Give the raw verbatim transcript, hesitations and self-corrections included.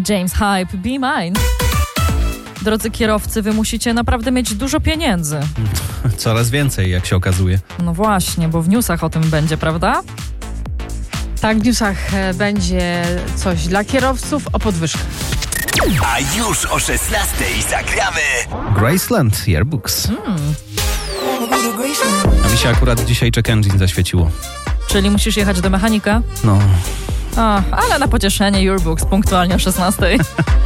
James Hype, Be Mine. Drodzy kierowcy, wy musicie naprawdę mieć dużo pieniędzy. Coraz więcej, jak się okazuje. No właśnie, bo w newsach o tym będzie, prawda? Tak, w newsach będzie coś dla kierowców o podwyżkach. A już o szesnastej zagramy Graceland Yearbooks. Hmm. A mi się akurat dzisiaj check engine zaświeciło. Czyli musisz jechać do mechanika? No. O, ale na pocieszenie Yearbooks punktualnie o szesnastej.